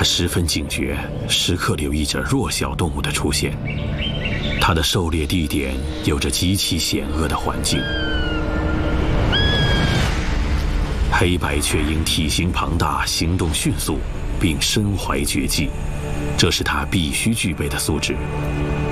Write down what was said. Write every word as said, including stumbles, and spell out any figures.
十分警觉，时刻留意着弱小动物的出现。它的狩猎地点有着极其险恶的环境。黑白雀鹰体型庞大，行动迅速，并身怀绝技，这是它必须具备的素质。